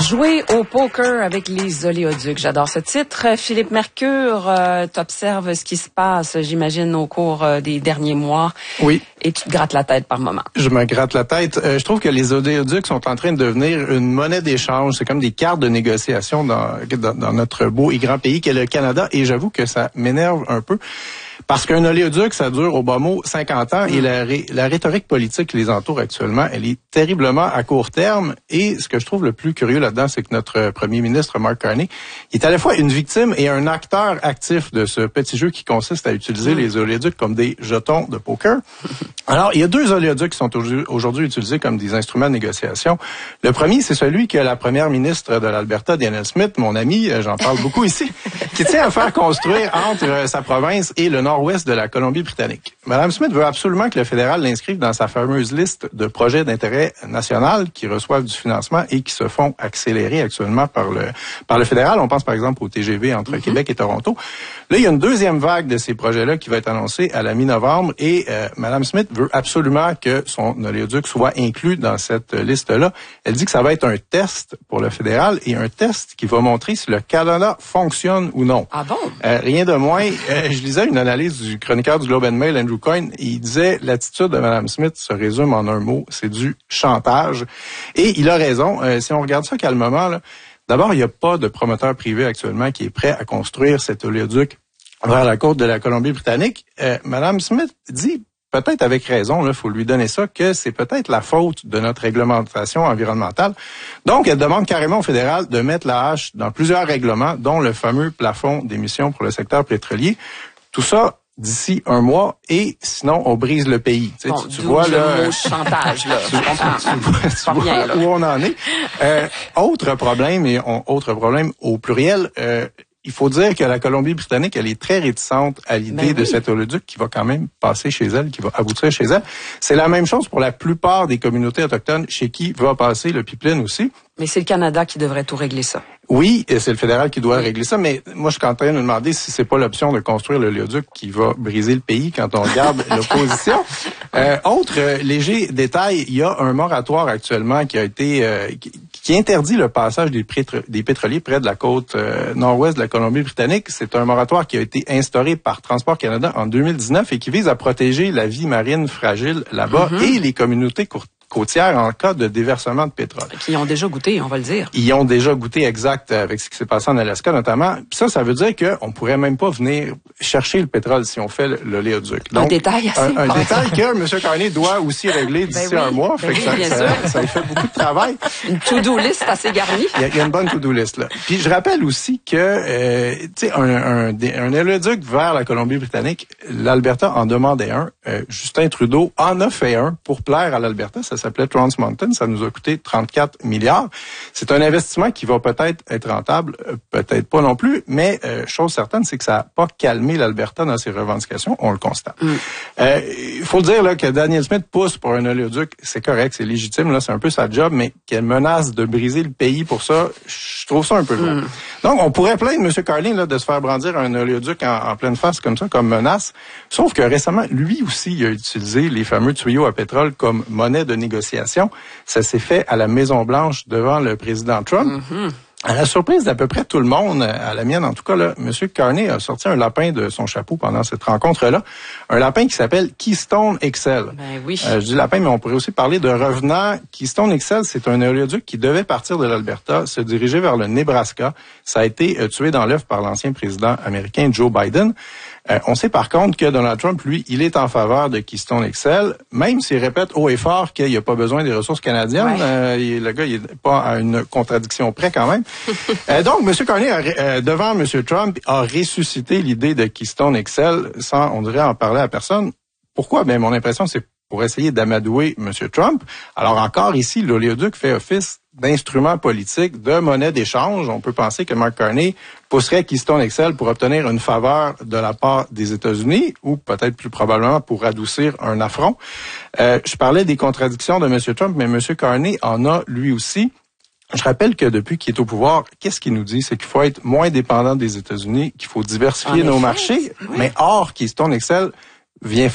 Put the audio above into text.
Jouer au poker avec les oléoducs. J'adore ce titre. Philippe Mercure, t'observes ce qui se passe, j'imagine, au cours des derniers mois. Oui. Et tu te grattes la tête par moment. Je me gratte la tête. Je trouve que les oléoducs sont en train de devenir une monnaie d'échange. C'est comme des cartes de négociation dans notre beau et grand pays qu'est le Canada. Et j'avoue que ça m'énerve un peu. Parce qu'un oléoduc, ça dure au bas mot 50 ans et la rhétorique politique qui les entoure actuellement, elle est terriblement à court terme. Et ce que je trouve le plus curieux là-dedans, c'est que notre premier ministre, Mark Carney, il est à la fois une victime et un acteur actif de ce petit jeu qui consiste à utiliser les oléoducs comme des jetons de poker. Alors, il y a deux oléoducs qui sont aujourd'hui utilisés comme des instruments de négociation. Le premier, c'est celui que la première ministre de l'Alberta, Danielle Smith, mon amie, j'en parle beaucoup ici, qui tient à faire construire entre sa province et le nord-ouest de la Colombie-Britannique. Madame Smith veut absolument que le fédéral l'inscrive dans sa fameuse liste de projets d'intérêt national qui reçoivent du financement et qui se font accélérer actuellement par le fédéral. On pense par exemple au TGV entre Québec et Toronto. Là, il y a une deuxième vague de ces projets-là qui va être annoncée à la mi-novembre et Madame Smith veut absolument que son oléoduc soit inclus dans cette liste-là. Elle dit que ça va être un test pour le fédéral et un test qui va montrer si le Canada fonctionne ou non. Ah bon? Rien de moins. Je lisais une analyse du chroniqueur du Globe and Mail, Andrew Coyne, et il disait l'attitude de Mme Smith se résume en un mot, c'est du chantage. Et il a raison. Si on regarde ça calmement, là, d'abord, il n'y a pas de promoteur privé actuellement qui est prêt à construire cet oléoduc vers la côte de la Colombie-Britannique. Mme Smith dit, peut-être avec raison, il faut lui donner ça, que c'est peut-être la faute de notre réglementation environnementale. Donc, elle demande carrément au fédéral de mettre la hache dans plusieurs règlements, dont le fameux plafond d'émissions pour le secteur pétrolier. Tout ça d'ici un mois et sinon on brise le pays. Bon, tu vois le mot chantage là. Tu vois où on en est. Autre problème au pluriel. Il faut dire que la Colombie-Britannique, elle est très réticente à l'idée de cet oléoduc qui va quand même passer chez elle, qui va aboutir chez elle. C'est la même chose pour la plupart des communautés autochtones chez qui va passer le pipeline aussi. Mais c'est le Canada qui devrait tout régler ça. Oui, et c'est le fédéral qui doit régler ça, mais moi, je suis en train de me demander si c'est pas l'option de construire l'oléoduc qui va briser le pays quand on regarde l'opposition. Autre léger détail, il y a un moratoire actuellement qui a été qui interdit le passage des pétroliers près de la côte nord-ouest de la Colombie-Britannique. C'est un moratoire qui a été instauré par Transport Canada en 2019 et qui vise à protéger la vie marine fragile là-bas et les communautés côtières en cas de déversement de pétrole. Qui y ont déjà goûté, on va le dire. Ils y ont déjà goûté, exact, avec ce qui s'est passé en Alaska notamment. Puis ça veut dire qu'on pourrait même pas venir chercher le pétrole si on fait l'oléoduc. Donc, un détail assez un détail que M. Carney doit aussi régler d'ici un mois. Fait que ça fait beaucoup de travail. Une to-do list assez garnie. Il y a une bonne to-do list là. Puis je rappelle aussi que tu sais un oléoduc vers la Colombie-Britannique, l'Alberta en demandait un. Justin Trudeau en a fait un pour plaire à l'Alberta. Ça s'appelait Trans Mountain. Ça nous a coûté 34 milliards. C'est un investissement qui va peut-être être rentable, peut-être pas non plus, mais chose certaine, c'est que ça n'a pas calmé l'Alberta dans ses revendications. On le constate. Il faut dire là que Danielle Smith pousse pour un oléoduc. C'est correct, c'est légitime. Là, c'est un peu sa job, mais qu'elle menace de briser le pays pour ça, je trouve ça un peu gros. Donc, on pourrait plaindre M. Carney là, de se faire brandir un oléoduc en pleine face comme ça, comme menace. Sauf que récemment, lui aussi, il a utilisé les fameux tuyaux à pétrole comme monnaie de négociation. Ça s'est fait à la Maison-Blanche devant le président Trump. À la surprise d'à peu près tout le monde, à la mienne en tout cas, là, M. Carney a sorti un lapin de son chapeau pendant cette rencontre-là. Un lapin qui s'appelle Keystone XL. Ben oui. Je dis lapin, mais on pourrait aussi parler de revenant. Keystone XL, c'est un oléoduc qui devait partir de l'Alberta, se diriger vers le Nebraska. Ça a été tué dans l'œuf par l'ancien président américain Joe Biden. On sait par contre que Donald Trump, lui, il est en faveur de Keystone XL, même s'il répète haut et fort qu'il n'y a pas besoin des ressources canadiennes. Le gars, il est pas à une contradiction près quand même. Donc, M. Carney, devant M. Trump, a ressuscité l'idée de Keystone XL sans, on dirait, en parler à personne. Pourquoi? Ben, mon impression, c'est pour essayer d'amadouer M. Trump. Alors encore ici, l'oléoduc fait office d'instrument politique, de monnaie d'échange. On peut penser que Mark Carney pousserait Keystone XL pour obtenir une faveur de la part des États-Unis ou peut-être plus probablement pour adoucir un affront. Je parlais des contradictions de M. Trump, mais M. Carney en a lui aussi. Je rappelle que depuis qu'il est au pouvoir, qu'est-ce qu'il nous dit? C'est qu'il faut être moins dépendant des États-Unis, qu'il faut diversifier nos marchés. Oui. Mais or, Keystone XL vient